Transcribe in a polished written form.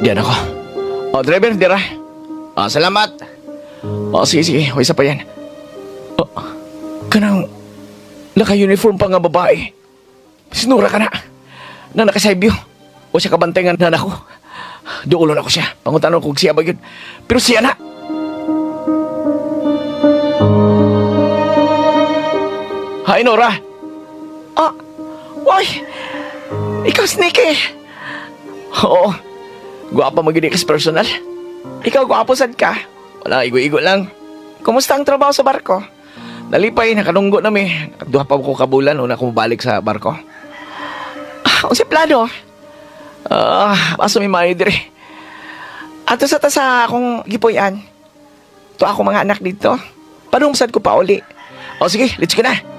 Diyan ako. O, driver, dira. Salamat. Sige, o, isa pa yan. Kanang, naka-uniform pa nga babae. Sinura ka na. Na nakasaybyo. O siya kabantengan na ako. Duulon ako siya. Pangutanong kung siya ba yun. Pero siya na. Hi, Nora. Why? Ikaw, Sneaky. Oo. Guwapa maginikas personal. Ikaw, guwapo sad ka. Wala, igo-igo lang. Kumusta ang trabaho sa barko? Nalipay, nakanunggo na mi. Nakaduha pa ko kabulan una akong balik sa barko. Ang si plano. Paso mi maayo dire. Ato sa tasa akong gipuyan. To ako mga anak dito. Panungsad ko pa uli. O sige, let's go na.